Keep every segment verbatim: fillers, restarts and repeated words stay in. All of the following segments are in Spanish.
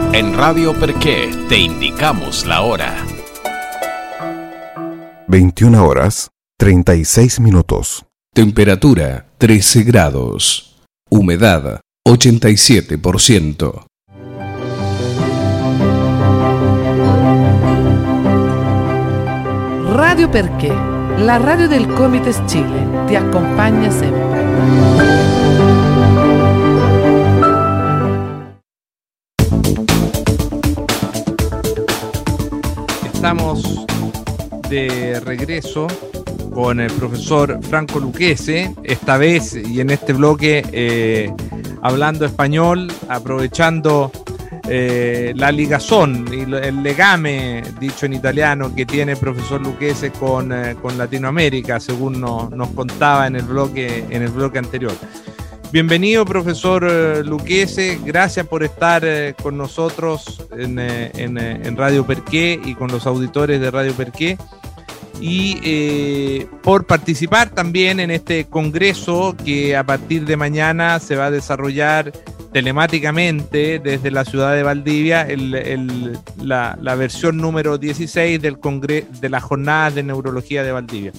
En Radio Perqué te indicamos la hora. veintiuna horas, treinta y seis minutos. Temperatura trece grados. Humedad ochenta y siete por ciento. Radio Perché, la radio del Comites Chile, ti acompaña siempre. Estamos de regreso con el profesor Franco Lucchese, esta vez y en este bloque eh, hablando español, aprovechando eh, la ligazón y el legame, dicho en italiano, que tiene el profesor Lucchese con, eh, con Latinoamérica, según no, nos contaba en el bloque, en el bloque anterior. Bienvenido, profesor Lucchese, gracias por estar eh, con nosotros en, en, en Radio Perqué y con los auditores de Radio Perqué, y eh, por participar también en este congreso que a partir de mañana se va a desarrollar telemáticamente desde la ciudad de Valdivia, el, el, la, la versión número dieciséis del congre- de las jornadas de neurología de Valdivia.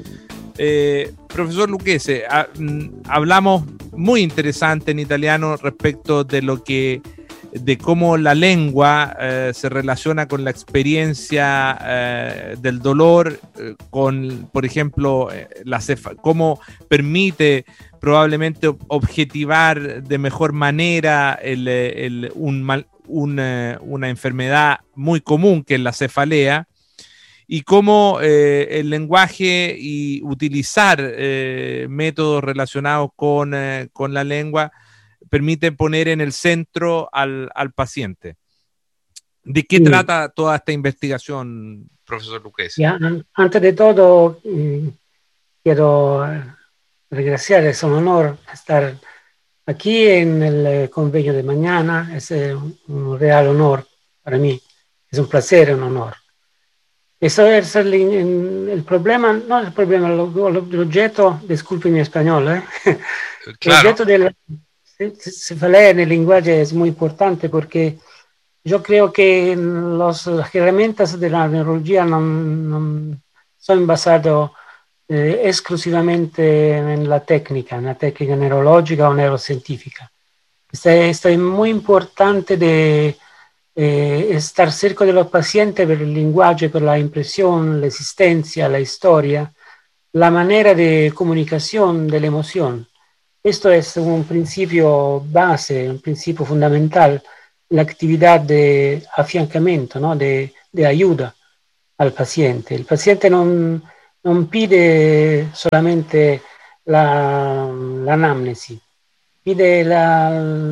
Eh, profesor Lucchese, ha, hablamos muy interesante en italiano respecto de lo que, de cómo la lengua eh, se relaciona con la experiencia eh, del dolor, eh, con, por ejemplo, eh, la cefa- cómo permite probablemente objetivar de mejor manera el, el, un mal, un, una enfermedad muy común que es la cefalea, y cómo eh, el lenguaje y utilizar eh, métodos relacionados con, eh, con la lengua permiten poner en el centro al, al paciente. ¿De qué sí. trata toda esta investigación, profesor Lucchese? Ya, antes de todo, eh, quiero agradecer, es un honor estar aquí en el convenio de mañana, es un real honor para mí, es un placer, un honor. Eso es el, el problema, no el problema, el objeto, disculpe mi español, ¿eh? Claro. El objeto de la cefalea en el lenguaje es muy importante porque yo creo que los, las herramientas de la neurología no, no son basadas eh, exclusivamente en la técnica, en la técnica neurológica o neurocientífica. Esto, esto es muy importante de Eh, estar cerca de los pacientes por el lenguaje, por la impresión, la existencia, la historia, la manera de comunicación de la emoción. Esto es un principio base, un principio fundamental, la actividad de afiancamiento, ¿no? de, de ayuda al paciente. El paciente non, non pide solamente la, la anamnesi, pide la,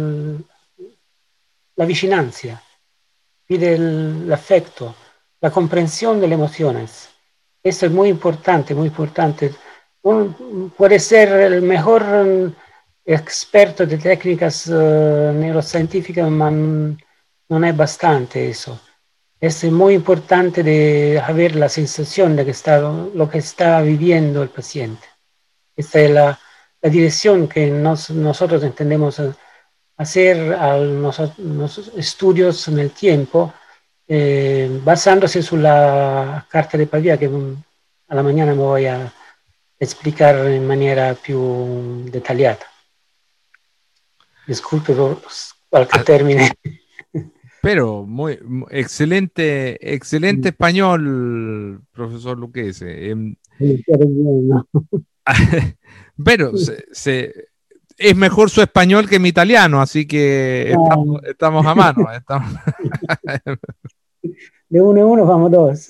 la vicinanza, pide el afecto, la comprensión de las emociones. Esto es muy importante, muy importante. Un, puede ser el mejor um, experto de técnicas uh, neurocientíficas, pero no es bastante eso. Es muy importante de haber la sensación de que está, lo que está viviendo el paciente. Esta es la, la dirección que nos, nosotros entendemos uh, hacer a los, los estudios en el tiempo, eh, basándose en la carta de Pavia, que a la mañana me voy a explicar en manera più detallata. Disculpe por cualquier término. Pero muy, muy excelente, excelente mm. español, profesor Lucchese. Sí, no. Pero se, se es mejor su español que mi italiano, así que no. estamos, estamos a mano. Estamos... De uno en uno vamos dos.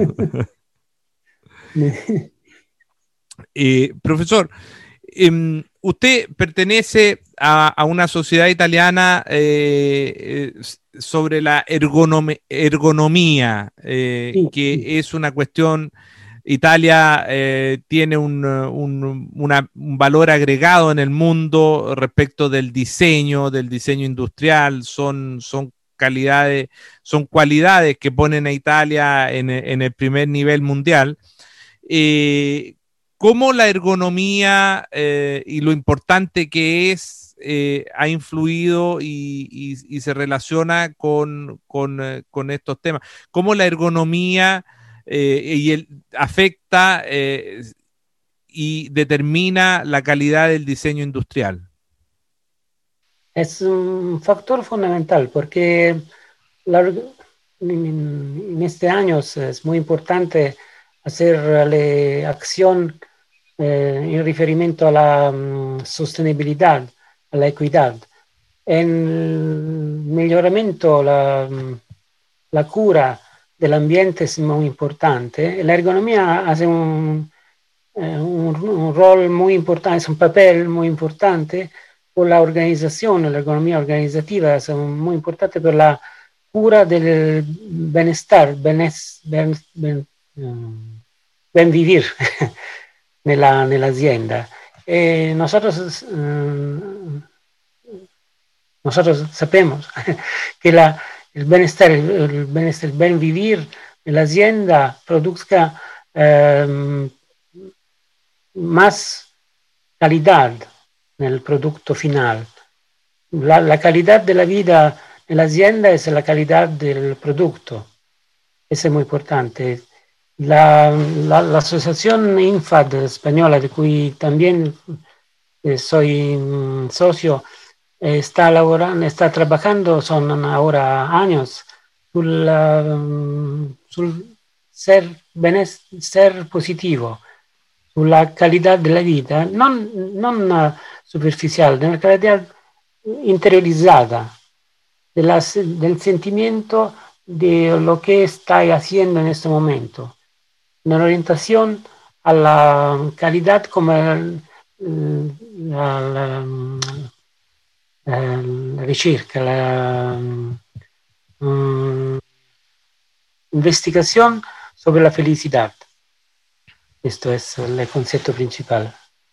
eh, profesor, eh, usted pertenece a, a una sociedad italiana eh, sobre la ergonom- ergonomía, eh, sí, que sí. es una cuestión... Italia eh, tiene un, un, una, un valor agregado en el mundo respecto del diseño, del diseño industrial, son, son calidades, son cualidades que ponen a Italia en, en el primer nivel mundial. Eh, ¿Cómo la ergonomía eh, y lo importante que es eh, ha influido y, y, y se relaciona con, con, eh, con estos temas. ¿Cómo la ergonomía eh, y el, afecta eh, y determina la calidad del diseño industrial? Es un factor fundamental porque la, en este año es muy importante hacer acción eh, en referimiento a la um, sostenibilidad, a la equidad. En el mejoramiento, la, la cura del ambiente es muy importante. La ergonomía hace un, eh, un, un rol muy importante, es un papel muy importante por la organización, la ergonomía organizativa es muy importante por la cura del bienestar, benes, ben, ben, um, ben vivir nella, nell'azienda. E nosotros, um, nosotros sabemos que la, el bienestar, el bienestar, el buen vivir de la azienda produzca um, más calidad en el producto final. La, la calidad de la vida en la azienda es la calidad del producto. Eso es muy importante. La, la, la asociación INFAD española, de cui también eh, soy mm, socio, eh, está, laborando, está trabajando, son ahora años, sul, um, sul ser, benest- ser positivo, sulla calidad de la vida, non, non uh, superficial, de la calidad interiorizada, de la, del sentimiento de lo que está haciendo en este momento. Una orientación a la calidad como el, la, la, la, la ricerca, la um, investigación sobre la felicidad. Esto es el concepto principal.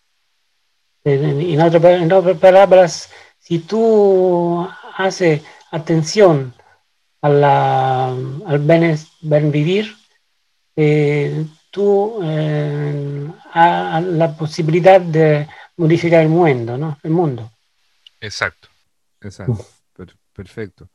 En, otra, en otras palabras, si tú haces atención a la, al buen, buen vivir, eh, tú eh, has la posibilidad de modificar el mundo, ¿no? El mundo. Exacto, exacto, per, perfecto.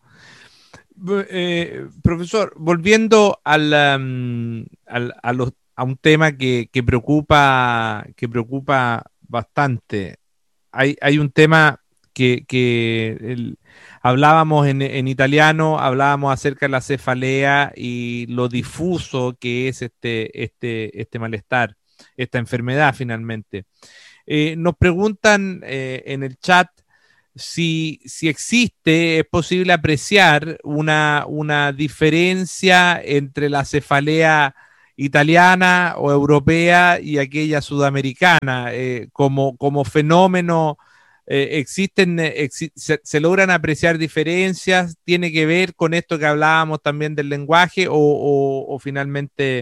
Eh, profesor, volviendo al, um, al, a, los, a un tema que, que, preocupa, que preocupa bastante. Hay, hay un tema que, que el, hablábamos en, en italiano, hablábamos acerca de la cefalea y lo difuso que es este, este, este malestar, esta enfermedad finalmente. Eh, nos preguntan eh, en el chat si, si existe, es posible apreciar una, una diferencia entre la cefalea italiana o europea y aquella sudamericana, eh, como, como fenómeno, eh, existen, exi se, se logran apreciar diferencias, tiene que ver con esto que hablábamos también del lenguaje o, o, o finalmente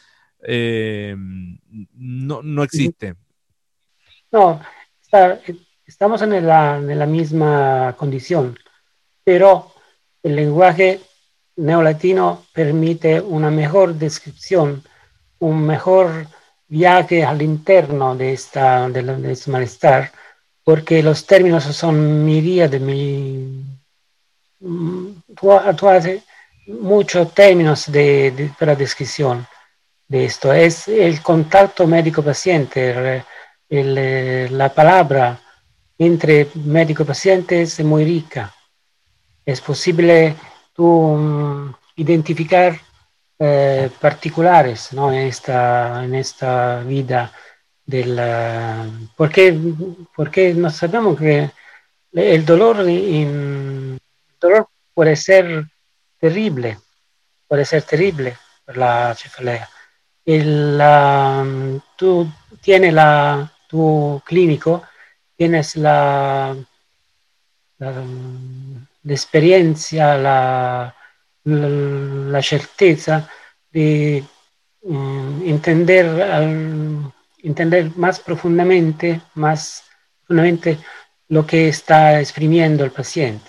eh, no, no existe. No, está, estamos en la, en la misma condición, pero el lenguaje neolatino permite una mejor descripción, un mejor viaje al interno de, esta, de, la, de este malestar, porque los términos son miríades, mi, tú, tú haces muchos términos de, de, para descripción de esto. Es el contacto médico-paciente, el, el, la palabra entre médico-paciente es muy rica. Es posible tú um, identificar eh, particulares, ¿no? en, esta, en esta vida del... Uh, porque, porque no sabemos que el dolor, in, el dolor puede ser terrible, puede ser terrible por la cefalea. El, uh, tú tienes la, tu clínico, tienes la... la la experiencia, la, la, la certeza de um, entender, um, entender más profundamente, más profundamente lo que está exprimiendo el paciente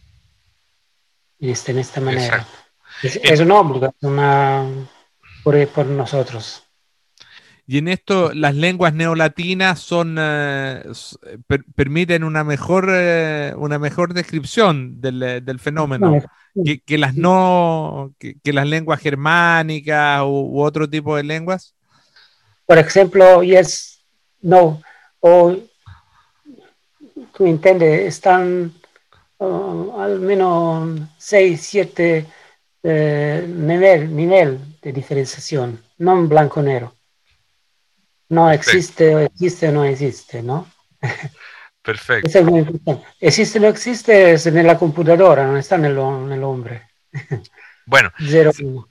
en, este, en esta manera. Es, es un obligo una, por, por nosotros. Y en esto las lenguas neolatinas son eh, per, permiten una mejor eh, una mejor descripción del, del fenómeno que, que las no que, que las lenguas germánicas u, u otro tipo de lenguas. Por ejemplo, yes, no, o tú entiendes, están uh, al menos seis, siete eh, nivel, nivel de diferenciación, no en blanco-negro. No existe o existe o no existe, ¿no? Perfecto. Eso es muy importante. Existe o no existe es en la computadora, no está en el, en el hombre. Bueno, Zero.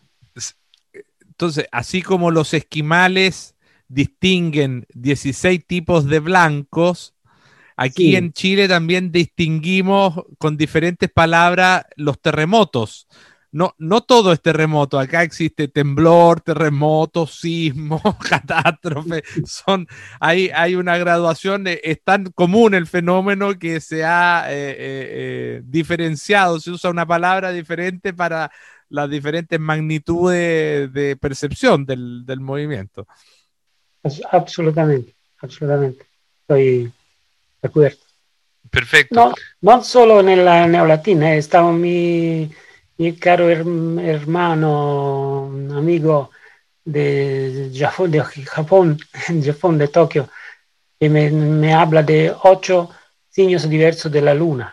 Entonces, así como los esquimales distinguen dieciséis tipos de blancos, aquí sí. En Chile también distinguimos con diferentes palabras los terremotos. No, no todo es terremoto, acá existe temblor, terremoto, sismo, catástrofe, son, hay, hay una graduación, es tan común el fenómeno que se ha eh, eh, diferenciado, se usa una palabra diferente para las diferentes magnitudes de percepción del, del movimiento. Absolutamente, absolutamente, estoy de acuerdo. Perfecto. No, no solo en la neolatina, he estado mi... mi caro hermano, amigo de Japón, de Japón, Japón de Tokio, que me, me habla de ocho signos diversos de la luna.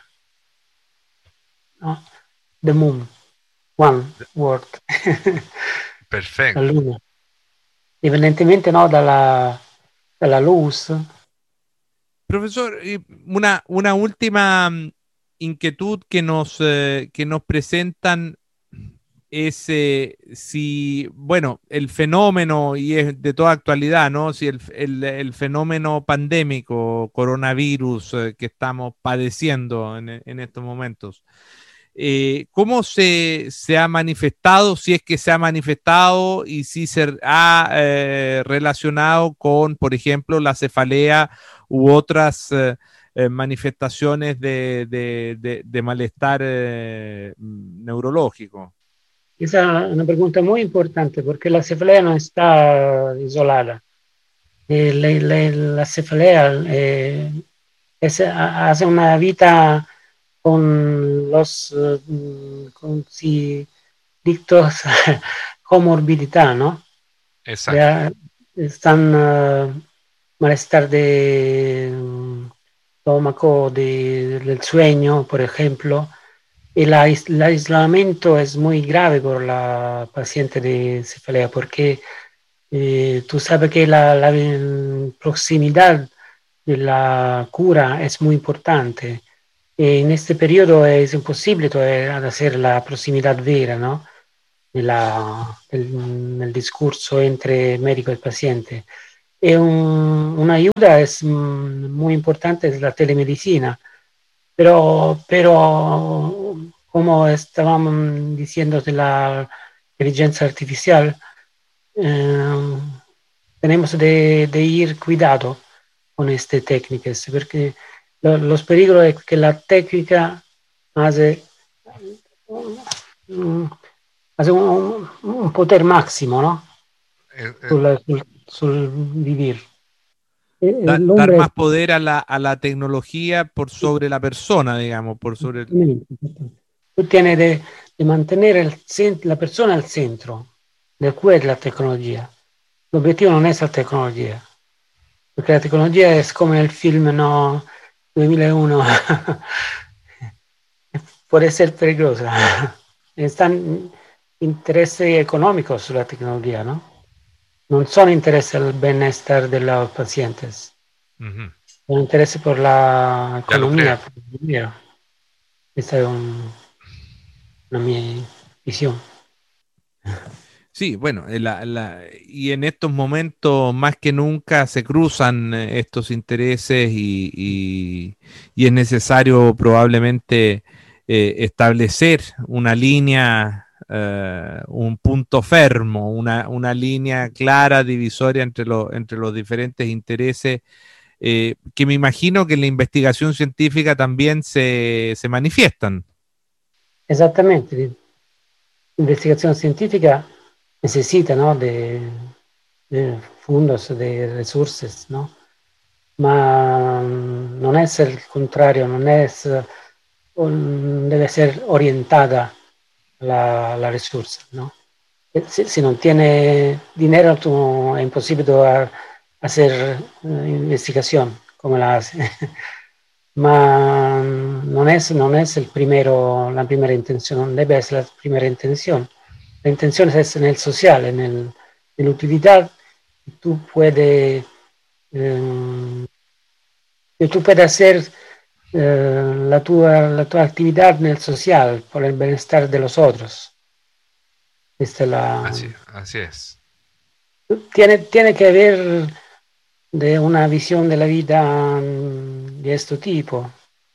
¿No? The moon, one word. Perfecto. La luna. Evidentemente no dalla, dalla luz. Profesor, una, una última inquietud que nos, eh, que nos presentan es eh, si, bueno, el fenómeno, y es de toda actualidad, ¿no? Si el, el, el fenómeno pandémico, coronavirus eh, que estamos padeciendo en, en estos momentos, eh, ¿cómo se, se ha manifestado, si es que se ha manifestado y si se ha eh, relacionado con, por ejemplo, la cefalea u otras eh, Eh, manifestaciones de, de, de, de malestar eh, neurológico? Esa es una pregunta muy importante porque la cefalea no está isolada. Eh, la, la, la cefalea eh, es, hace una vida con los uh, con si dictos comorbidità, ¿no? Exacto. Ya están uh, malestar de um, estómago, de, del sueño, por ejemplo. El, el aislamiento es muy grave por la paciente de cefalea porque eh, tú sabes que la, la proximidad de la cura es muy importante. En este periodo es imposible hacer la proximidad vera, ¿no? La, el, el discurso entre médico y paciente. Y un, una ayuda es muy importante, es la telemedicina, pero, pero como estábamos diciendo de la inteligencia artificial, eh, tenemos de, de ir cuidado con estas técnicas, porque lo, los peligros es que la técnica hace, um, hace un, un poder máximo, ¿no? Eh, eh. Sul, sul, sul vivir. Da, dar más poder a la, a la tecnología por sobre la persona, digamos, por sobre el... Tú tienes de, de mantener el, la persona al centro del cuore de la tecnología. El objetivo no es la tecnología, porque la tecnología es como el film, no, dos mil uno. Puede ser peligrosa. Están intereses económicos sulla tecnología, ¿no? Non sono intereses al bienestar de los pacientes, uh-huh. Son intereses por la economía, por el dinero. Esa es un, una mi visión. Sí, bueno, la, la, y en estos momentos más que nunca se cruzan estos intereses y, y, y es necesario probablemente eh, establecer una línea, Uh, un punto fermo, una, una línea clara, divisoria entre, lo, entre los diferentes intereses, eh, que me imagino que en la investigación científica también se, se manifiestan. Exactamente. La investigación científica necesita, ¿no? de, de fondos, de resources, ¿no? Ma non è il contrario, non è, deve ser orientada la, la risorsa, ¿no? Si, si non tiene dinero, tu, è impossibile hacer investigación come la hace. Ma non è, non è il primero, la primera intenzione, non deve essere la primera intenzione. La intenzione deve essere nel sociale, nel, nell'utilità che tu puedes, eh, que tú puedes hacer eh, la, tua, la tua actividad nel social, por el bienestar de los otros. Esta es la... Así, así es. Tiene, tiene que haber de una visión de la vida de este tipo.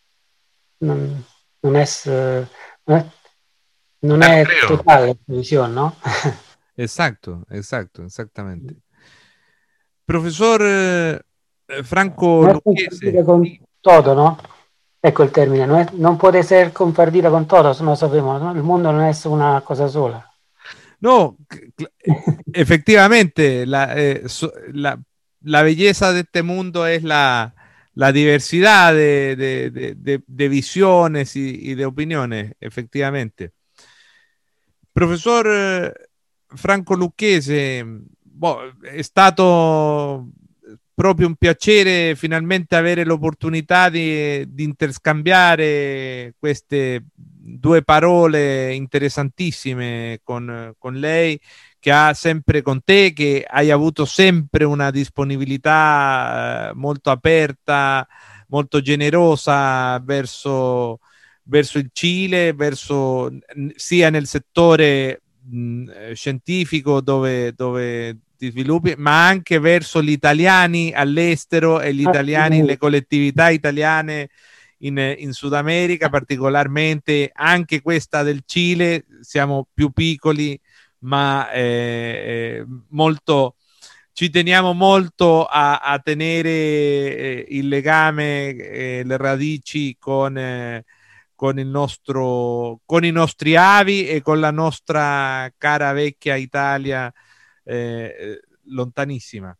Non, non è, non è, non è totale la visión, ¿no? Exacto, exacto, exactamente. Profesor eh, Franco no Lucchese. Con todo, ¿no? Ecco il termine, no, es, non può essere compartida con todo, no sappiamo, ¿no? Il mondo non è una cosa sola. No, efectivamente, la, eh, so, la, la belleza de este mundo es la, la diversidad de, de, de, de, de visiones y, y de opiniones, efectivamente. Professor eh, Franco Lucchese, boh, è stato proprio un piacere finalmente avere l'opportunità di, di interscambiare queste due parole interessantissime con, con lei, che ha sempre con te, che hai avuto sempre una disponibilità eh, molto aperta, molto generosa verso, verso il Cile, verso, sia nel settore mh, scientifico dove, dove ti sviluppi, ma anche verso gli italiani all'estero e gli italiani, le collettività italiane in, in Sud America, particolarmente anche questa del Cile. Siamo più piccoli, ma eh, molto, ci teniamo molto a, a tenere eh, il legame, eh, le radici con, eh, con, il nostro, con i nostri avi e con la nostra cara vecchia Italia eh, lontanissima.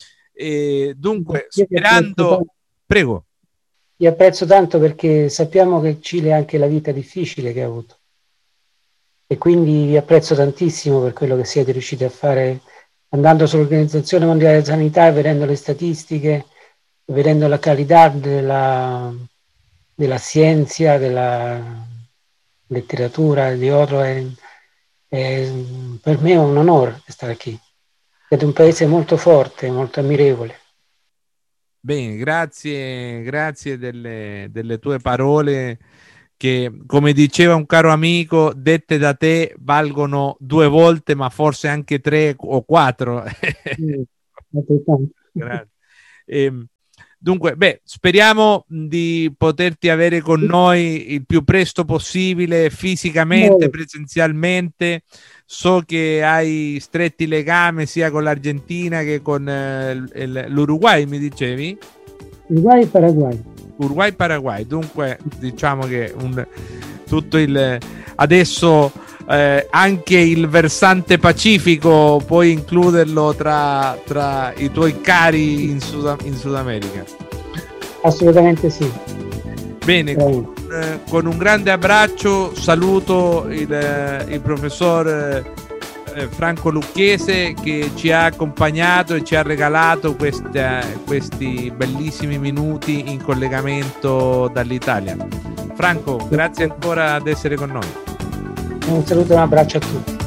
E dunque, sperando... Prego. Io apprezzo tanto perché sappiamo che il Cile ha anche la vita difficile che ha avuto. E quindi vi apprezzo tantissimo per quello che siete riusciti a fare andando sull'Organizzazione Mondiale della Sanità, vedendo le statistiche, vedendo la qualità della, della scienza, della letteratura, di otro. È, è, per me è un onore stare qui. Siete un paese molto forte, molto ammirevole. Bene, grazie, grazie delle, delle tue parole che, come diceva un caro amico, dette da te valgono due volte, ma forse anche tre o quattro. Grazie. E, dunque, beh, speriamo di poterti avere con noi il più presto possibile, fisicamente, no. presenzialmente. So che hai stretti legami sia con l'Argentina che con eh, l'Uruguay, mi dicevi? Uruguay e Paraguay. Uruguay e Paraguay, dunque diciamo che un, tutto il adesso eh, anche il versante pacifico puoi includerlo tra, tra i tuoi cari in Sud, in Sud America. Assolutamente sì. Bene, con, eh, con un grande abbraccio saluto il, eh, il professor eh, Franco Lucchese, che ci ha accompagnato e ci ha regalato questa, questi bellissimi minuti in collegamento dall'Italia. Franco, grazie ancora di essere con noi. Un saluto e un abbraccio a tutti.